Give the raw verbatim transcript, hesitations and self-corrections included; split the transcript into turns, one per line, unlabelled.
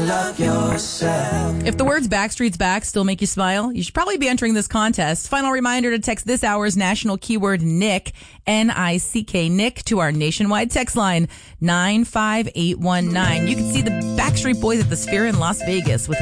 love yourself.
If the words Backstreet's Back still make you smile, you should probably be entering this contest. Final reminder to text this hour's national keyword Nick, N I C K, Nick, to our nationwide text line nine five eight one nine. You can see the Backstreet Boys at the Sphere in Las Vegas with